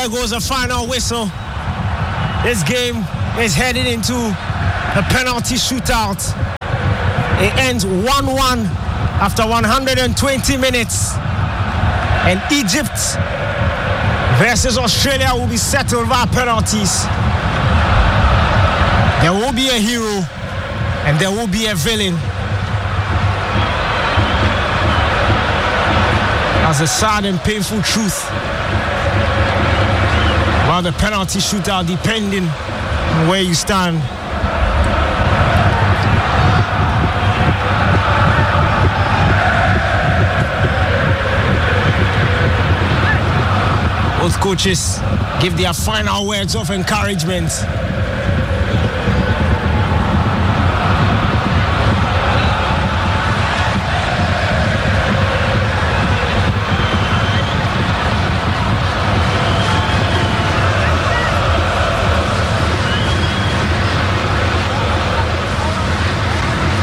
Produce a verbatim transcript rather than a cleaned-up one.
there goes the final whistle. This game is heading into a penalty shootout. It ends one one after one hundred twenty minutes. And Egypt versus Australia will be settled via penalties. There will be a hero and there will be a villain. That's a sad and painful truth. While the penalty shootout, depending on where you stand. Both coaches give their final words of encouragement.